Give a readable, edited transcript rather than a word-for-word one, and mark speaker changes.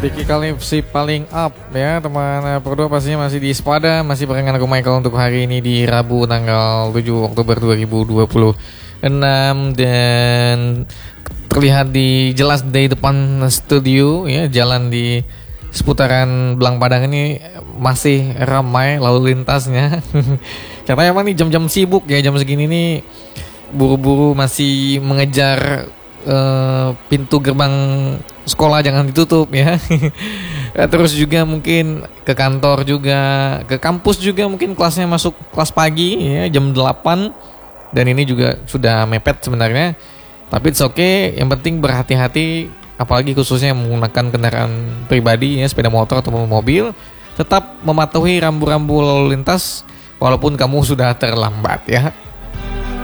Speaker 1: Vicky kali si paling up ya teman Pro2 pastinya masih di Spada, masih barengan aku Michael untuk hari ini di Rabu tanggal 7 Oktober 2026 dan terlihat di jelas dari depan studio ya, jalan di seputaran Belang Padang ini masih ramai lalu lintasnya. Karena emang nih jam-jam sibuk ya, jam segini nih buru-buru masih mengejar pintu gerbang sekolah jangan ditutup ya. Terus juga mungkin ke kantor juga, ke kampus juga mungkin kelasnya masuk kelas pagi ya jam 8. Dan ini juga sudah mepet sebenarnya. Tapi it's okay, yang penting berhati-hati, apalagi khususnya menggunakan kendaraan pribadi ya, sepeda motor atau mobil, tetap mematuhi rambu-rambu lalu lintas walaupun kamu sudah terlambat ya.